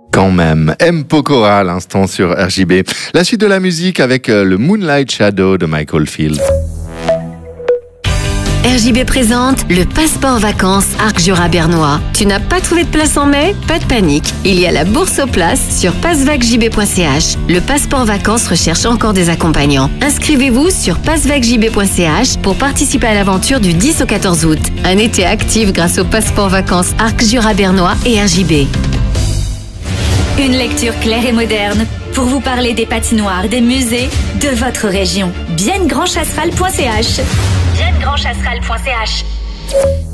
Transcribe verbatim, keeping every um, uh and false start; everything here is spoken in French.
Quand même, M. Pokora à l'instant sur R J B. La suite de la musique avec le Moonlight Shadow de Michael Field. R J B présente le passeport vacances Arc Jura Bernois. Tu n'as pas trouvé de place en mai? Pas de panique. Il y a la bourse aux places sur passvac j b point c h. Le passeport vacances recherche encore des accompagnants. Inscrivez-vous sur passvac j b point c h pour participer à l'aventure du dix au quatorze août. Un été actif grâce au passeport vacances Arc Jura Bernois et R J B. Une lecture claire et moderne pour vous parler des patinoires, des musées, de votre région. bienne grand chasseral point c h. bienne grand chasseral point c h